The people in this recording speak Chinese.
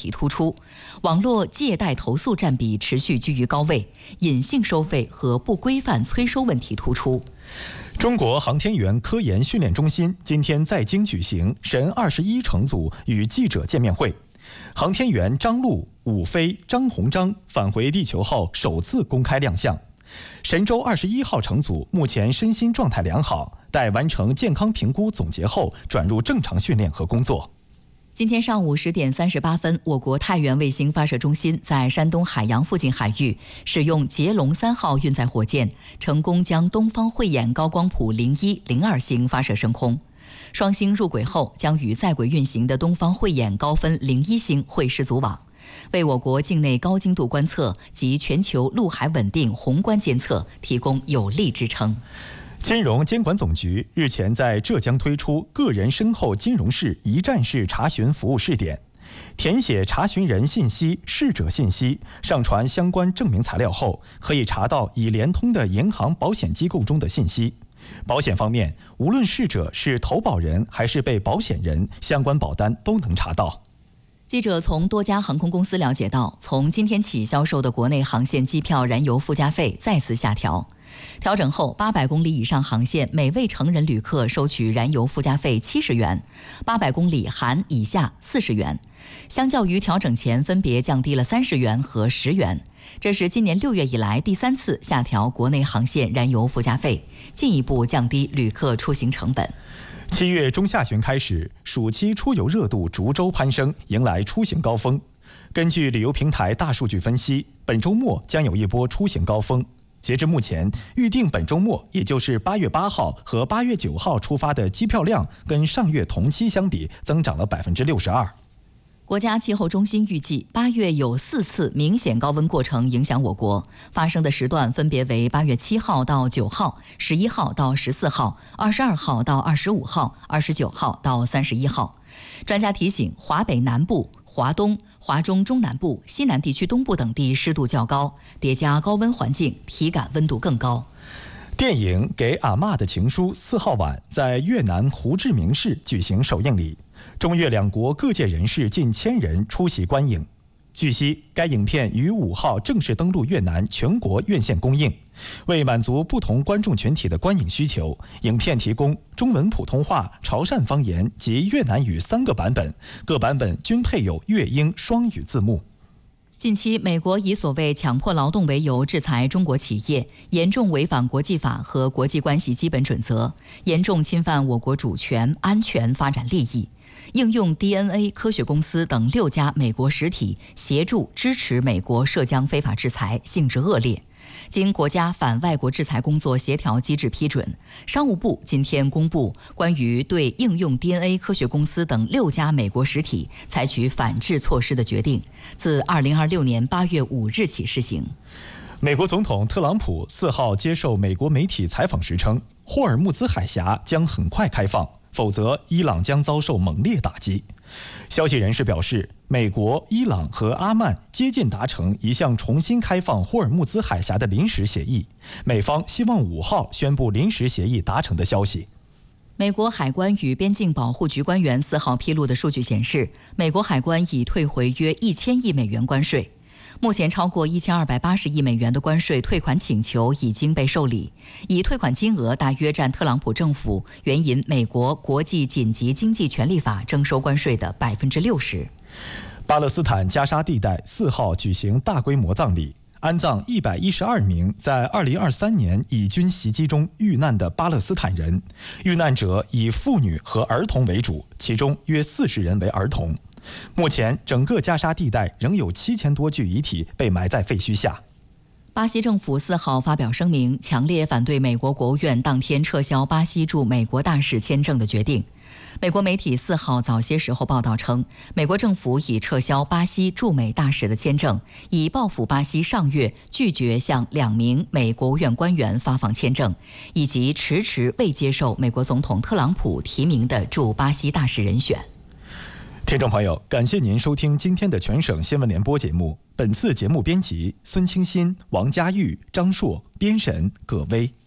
题突出，网络借贷投诉占比持续居于高位，隐性收费和不规范催收问题突出。 中国航天员科研训练中心今天在京举行神21乘组与记者见面会，航天员张陆、武飞、张鸿章返回地球后首次公开亮相。神舟21号乘组目前身心状态良好，待完成健康评估总结后转入正常训练和工作。 今天上午10点38分，我国太原卫星发射中心在山东海洋附近海域使用捷龙3号运载火箭，成功将东方慧眼高光谱01、02星发射升空。双星入轨后，将与在轨运行的东方慧眼高分01星会师组网，为我国境内高精度观测及全球陆海稳定宏观监测提供有力支撑。 金融监管总局日前在浙江推出个人身后金融式一站式查询服务试点，填写查询人信息、逝者信息，上传相关证明材料后，可以查到已联通的银行、保险机构中的信息。保险方面，无论逝者是投保人还是被保险人，相关保单都能查到。 记者从多家航空公司了解到，从今天起销售的国内航线机票燃油附加费再次下调。调整后，800公里以上航线每位成人旅客收取燃油附加费70元，800公里含以下40元。相较于调整前分别降低了30元和10元。这是今年6月以来第3次下调国内航线燃油附加费，进一步降低旅客出行成本。 7月中下旬开始，暑期出游热度逐周攀升，迎来出行高峰。根据旅游平台大数据分析，本周末将有一波出行高峰。截至目前，预定本周末，也就是8月8号和8月9号出发的机票量，跟上月同期相比增长了62%。 国家气候中心预计，8月有4次明显高温过程影响我国，发生的时段分别为8月7号到9号、11号到14号、22号到25号、29号到31号。专家提醒，华北南部、华东、华中中南部、西南地区东部等地湿度较高，叠加高温环境，体感温度更高。 电影《给阿嬷的情书》4号晚在越南胡志明市举行首映礼，中越两国各界人士近1000人出席观影。据悉，该影片于5号正式登陆越南全国院线公映。为满足不同观众群体的观影需求，影片提供中文普通话、潮汕方言及越南语3个版本，各版本均配有粤英双语字幕。 近期，美国以所谓强迫劳动为由制裁中国企业，严重违反国际法和国际关系基本准则，严重侵犯我国主权、安全、发展利益。应用 DNA 科学公司等6家美国实体协助支持美国涉疆非法制裁，性质恶劣。经国家反外国制裁工作协调机制批准，商务部今天公布关于对应用 DNA 科学公司等6家美国实体采取反制措施的决定，自2026年8月5日起施行。 美国总统特朗普4号接受美国媒体采访时称，霍尔木兹海峡将很快开放，否则伊朗将遭受猛烈打击。消息人士表示，美国、伊朗和阿曼接近达成一项重新开放霍尔木兹海峡的临时协议，美方希望5号宣布临时协议达成的消息。 美国海关与边境保护局官员4号披露的数据显示，美国海关已退回约1000亿美元关税。目前超过1280亿美元的关税退款请求已经被受理，已退款金额大约占特朗普政府援引美国国际紧急经济权利法征收关税的60%。 巴勒斯坦加沙地带4号举行大规模葬礼，安葬112名在2023年以军袭击中遇难的巴勒斯坦人，遇难者以妇女和儿童为主，其中约40人为儿童。目前，整个加沙地带仍有7000多具遗体被埋在废墟下。 巴西政府4号发表声明，强烈反对美国国务院当天撤销巴西驻美国大使签证的决定。美国媒体4号早些时候报道称，美国政府已撤销巴西驻美大使的签证，以报复巴西上月拒绝向2名美国务院官员发放签证，以及迟迟未接受美国总统特朗普提名的驻巴西大使人选。 听众朋友，感谢您收听今天的全省新闻联播节目。本次节目编辑孙清新、王佳玉、张硕，编审葛威。